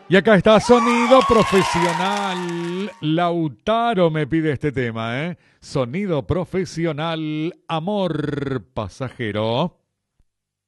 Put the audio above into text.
Y acá está Sonido Profesional. Lautaro me pide este tema, ¿eh? Sonido Profesional, Amor Pasajero.